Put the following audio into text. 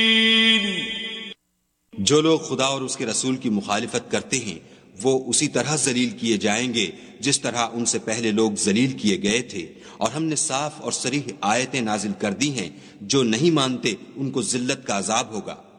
जो लोग खुदा और उसके रसूल की मुखालिफत करते हैं वो उसी तरह जलील किए जाएंगे जिस तरह उनसे पहले लोग जलील किए गए थे, और हमने साफ और सरीह आयतें नाजिल कर दी हैं। जो नहीं मानते उनको जिल्लत का अजाब होगा।